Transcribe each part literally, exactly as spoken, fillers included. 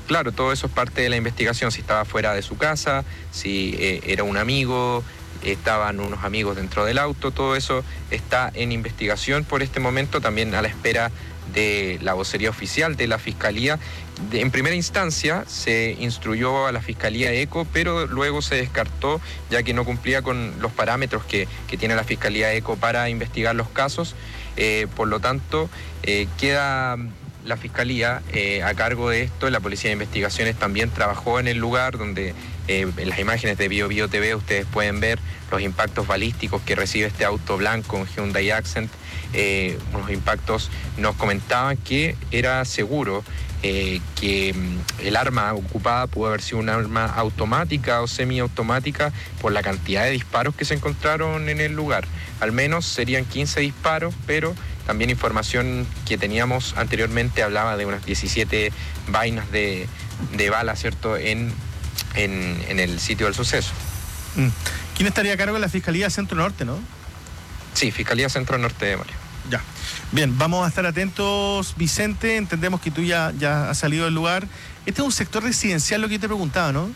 Claro, todo eso es parte de la investigación, si estaba fuera de su casa, si eh, era un amigo, estaban unos amigos dentro del auto, todo eso está en investigación por este momento, también a la espera de la vocería oficial de la Fiscalía. De, en primera instancia se instruyó a la Fiscalía ECO, pero luego se descartó ya que no cumplía con los parámetros que, que tiene la Fiscalía ECO para investigar los casos. Eh, por lo tanto, eh, queda la Fiscalía eh, a cargo de esto. La Policía de Investigaciones también trabajó en el lugar donde eh, en las imágenes de Bio Bio T V ustedes pueden ver los impactos balísticos que recibe este auto blanco, un Hyundai Accent. Eh, unos impactos nos comentaban que era seguro eh, que mm, el arma ocupada pudo haber sido un arma automática o semiautomática por la cantidad de disparos que se encontraron en el lugar. Al menos serían quince disparos, pero también información que teníamos anteriormente hablaba de unas diecisiete vainas de, de bala, ¿cierto?, en, en, en el sitio del suceso. Mm. ¿Quién estaría a cargo de la Fiscalía Centro Norte, no? Sí, Fiscalía Centro Norte de Mario. Ya. Bien, vamos a estar atentos, Vicente. Entendemos que tú ya, ya has salido del lugar. Este es un sector residencial, lo que yo te preguntaba, ¿no?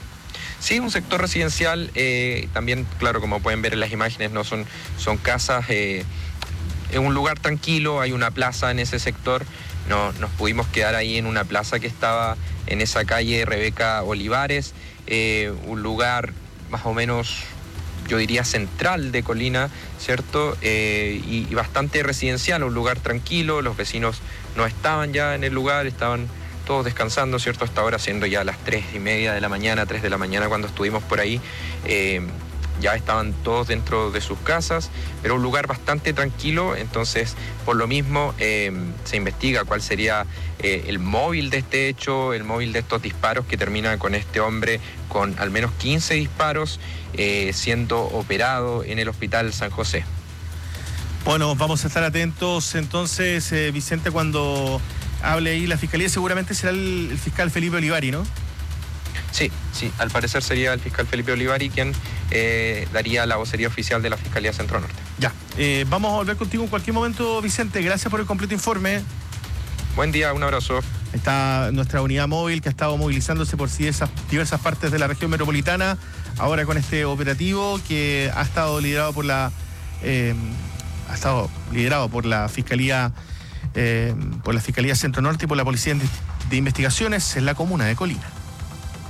Sí, un sector residencial. Eh, también, claro, como pueden ver en las imágenes, no son, son casas. Eh, es un lugar tranquilo, hay una plaza en ese sector. No, nos pudimos quedar ahí en una plaza que estaba en esa calle Rebeca Olivares. Eh, un lugar más o menos, yo diría, central de Colina, ¿cierto? Eh, y, y bastante residencial, un lugar tranquilo. Los vecinos no estaban ya en el lugar, estaban todos descansando, ¿cierto? Hasta ahora, siendo ya las tres y media de la mañana, tres de la mañana cuando estuvimos por ahí, eh, ya estaban todos dentro de sus casas, pero un lugar bastante tranquilo. Entonces, por lo mismo, eh, se investiga cuál sería eh, el móvil de este hecho, el móvil de estos disparos que termina con este hombre con al menos quince disparos, eh, siendo operado en el Hospital San José. Bueno, vamos a estar atentos entonces, eh, Vicente, cuando hable ahí la Fiscalía. Seguramente será el, el fiscal Felipe Olivari, ¿no? Sí, sí, al parecer sería el fiscal Felipe Olivari quien eh, daría la vocería oficial de la Fiscalía Centro Norte. Ya, eh, vamos a volver contigo en cualquier momento, Vicente. Gracias por el completo informe. Buen día, un abrazo. Está nuestra unidad móvil que ha estado movilizándose por diversas, diversas partes de la región metropolitana, ahora con este operativo que ha estado liderado por la eh, ha estado liderado por la Fiscalía eh, por la Fiscalía Centro Norte y por la Policía de Investigaciones en la comuna de Colina.